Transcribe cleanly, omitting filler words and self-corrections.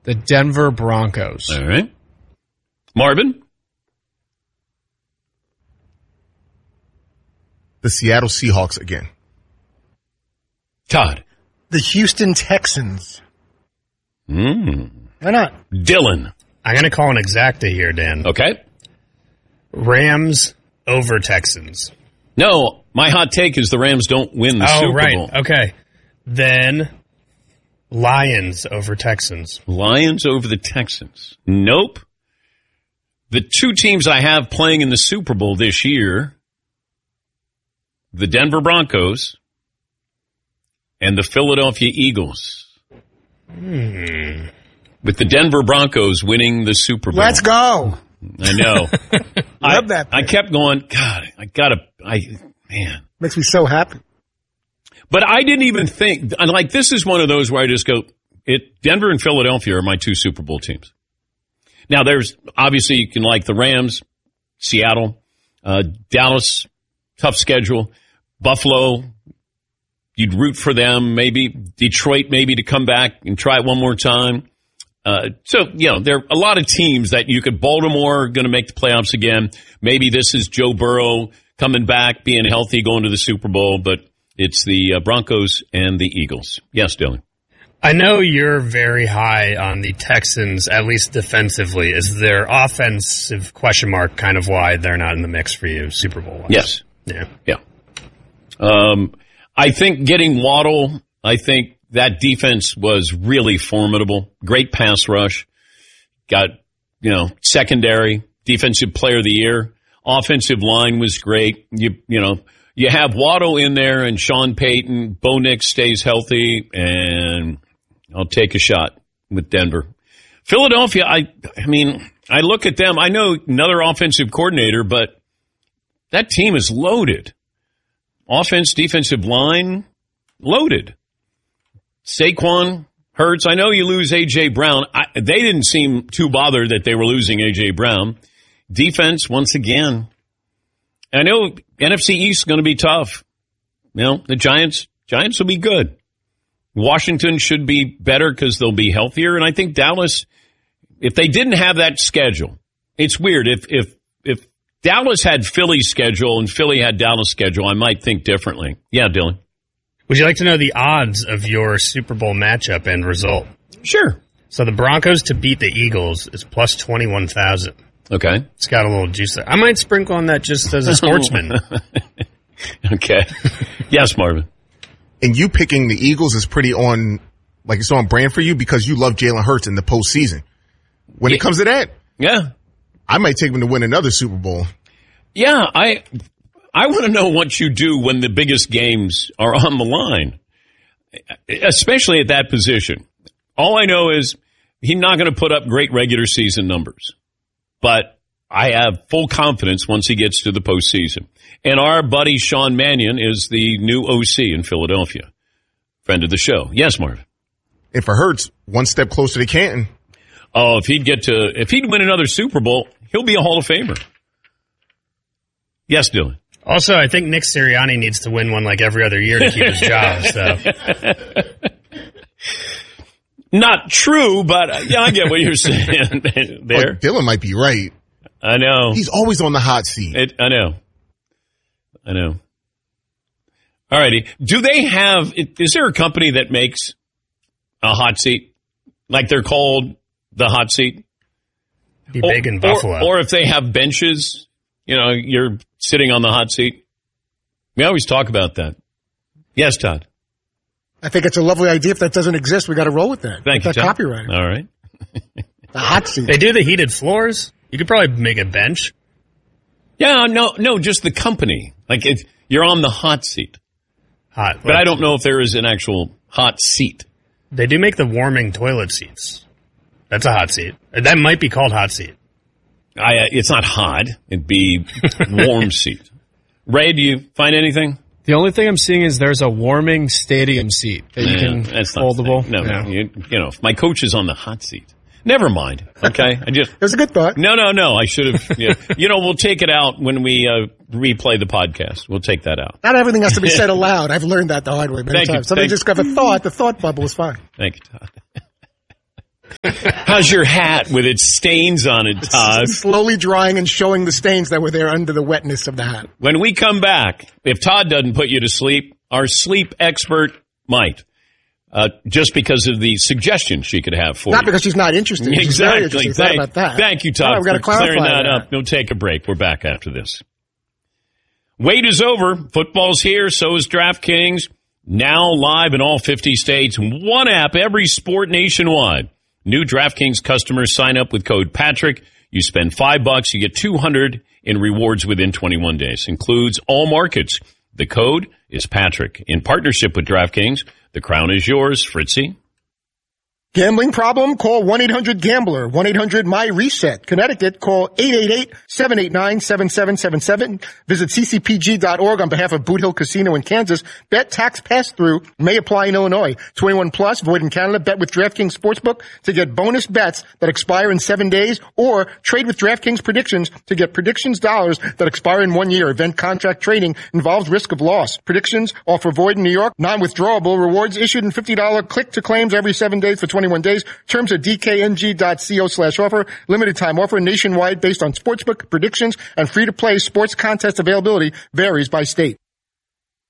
The Denver Broncos. All right. Marvin? The Seattle Seahawks again. Todd? The Houston Texans. Why not? Dylan? I'm going to call an exacta here, Dan. Okay. Rams over Texans. No, my hot take is the Rams don't win the Super Bowl. Okay. Then Lions over Texans. Lions over the Texans. Nope. The two teams I have playing in the Super Bowl this year, the Denver Broncos and the Philadelphia Eagles. With the Denver Broncos winning the Super Bowl. Let's go. I know. Love that pick. I kept going, God, man. Makes me so happy. But I didn't even think, like, this is one of those where I just go, Denver and Philadelphia are my two Super Bowl teams. Now, there's, obviously, you can like the Rams, Seattle, Dallas, tough schedule, Buffalo, you'd root for them, maybe Detroit, maybe to come back and try it one more time. So, there are a lot of teams that you could, Baltimore going to make the playoffs again. Maybe this is Joe Burrow coming back, being healthy, going to the Super Bowl, but it's the Broncos and the Eagles. Yes, Dylan. I know you're very high on the Texans, at least defensively. Is their offensive question mark kind of why they're not in the mix for you, Super Bowl-wise? Yes. Yeah. I think getting Waddle, I think that defense was really formidable. Great pass rush. Got, secondary, defensive player of the year. Offensive line was great. You have Waddle in there and Sean Payton. Bo Nix stays healthy, and I'll take a shot with Denver. Philadelphia, I look at them. I know another offensive coordinator, but that team is loaded. Offense, defensive line, loaded. Saquon, Hurts. I know you lose A.J. Brown. They didn't seem too bothered that they were losing A.J. Brown. Defense, once again. I know NFC East is going to be tough. The Giants will be good. Washington should be better because they'll be healthier. And I think Dallas, if they didn't have that schedule, it's weird. If Dallas had Philly's schedule and Philly had Dallas' schedule, I might think differently. Yeah, Dylan. Would you like to know the odds of your Super Bowl matchup and result? Sure. So the Broncos to beat the Eagles is plus 21,000. Okay. It's got a little juice there. I might sprinkle on that just as a sportsman. Okay. Yes, Marvin. And you picking the Eagles is pretty it's on brand for you because you love Jalen Hurts in the postseason. When it comes to that, I might take him to win another Super Bowl. Yeah, I want to know what you do when the biggest games are on the line, especially at that position. All I know is he's not going to put up great regular season numbers, but I have full confidence once he gets to the postseason. And our buddy Sean Mannion is the new OC in Philadelphia, friend of the show. Yes, Marvin. And for Hurts, one step closer to Canton. Oh, if he'd win another Super Bowl, he'll be a Hall of Famer. Yes, Dylan. Also, I think Nick Sirianni needs to win one like every other year to keep his job. So. Not true, but I get what you're saying there. Dylan might be right. I know. He's always on the hot seat. I know. All righty. Do they have, is there a company that makes a hot seat? Like they're called the hot seat? Be big in Buffalo. Or if they have benches, you're sitting on the hot seat. We always talk about that. Yes, Todd. I think it's a lovely idea. If that doesn't exist, we got to roll with that. Thank you, Todd. Copyright. All right. The hot seat. They do the heated floors. You could probably make a bench. Yeah, no, just the company. Like you're on the hot seat. Hot. But I don't know if there is an actual hot seat. They do make the warming toilet seats. That's a hot seat. That might be called hot seat. It's not hot. It'd be warm seat. Ray, do you find anything? The only thing I'm seeing is there's a warming stadium seat that you can foldable. No, if my coach is on the hot seat. Never mind. Okay, it was a good thought. No. I should have. We'll take it out when we replay the podcast. We'll take that out. Not everything has to be said aloud. I've learned that the hard way many times. Somebody just got a thought. The thought bubble is fine. Thank you, Todd. How's your hat with its stains on it, Todd? It's slowly drying and showing the stains that were there under the wetness of the hat. When we come back, if Todd doesn't put you to sleep, our sleep expert might. Just because of the suggestion she could have for you. Not because she's not interested. Exactly. She's very interested. About that. Thank you, Todd, for clearing that up. We'll take a break. We're back after this. Wait is over. Football's here. So is DraftKings. Now live in all 50 states. One app, every sport nationwide. New DraftKings customers sign up with code Patrick. You spend $5, you get $200 in rewards within 21 days. Includes all markets. The code is Patrick. In partnership with DraftKings, the crown is yours, Fritzy. Gambling problem? Call 1-800-GAMBLER. 1-800-MY-RESET. Connecticut, call 888-789-7777. Visit ccpg.org on behalf of Boot Hill Casino in Kansas. Bet tax pass-through may apply in Illinois. 21 plus, void in Canada. Bet with DraftKings Sportsbook to get bonus bets that expire in 7 days, or trade with DraftKings Predictions to get predictions dollars that expire in 1 year. Event contract trading involves risk of loss. Predictions offer void in New York. Non-withdrawable. Rewards issued in $50 click to claims every 7 days for 21 days. Terms at dkng.co/offer. Limited time offer nationwide based on sportsbook predictions and free-to-play sports contest availability varies by state.